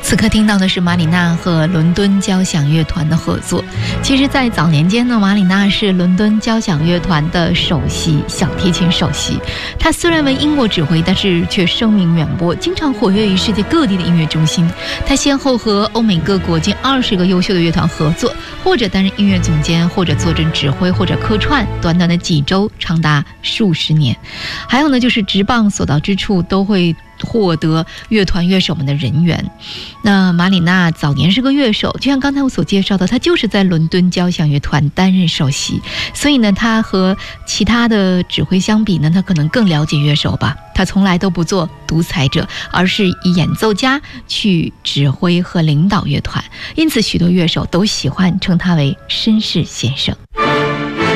此刻听到的是马里纳和伦敦交响乐团的合作。其实在早年间呢，马里纳是伦敦交响乐团的首席小提琴首席。他虽然为英国指挥，但是却声名远播，经常活跃于世界各地的音乐中心。他先后和欧美各国近20个优秀的乐团合作，或者担任音乐总监，或者坐镇指挥，或者客串，短短的几周长达数十年。还有呢，就是职棒所到之处都会获得乐团乐手们的人缘。那马里纳早年是个乐手，就像刚才我所介绍的，他就是在伦敦交响乐团担任首席，所以呢，他和其他的指挥相比呢，他可能更了解乐手吧。他从来都不做独裁者，而是以演奏家去指挥和领导乐团，因此许多乐手都喜欢称他为绅士先生。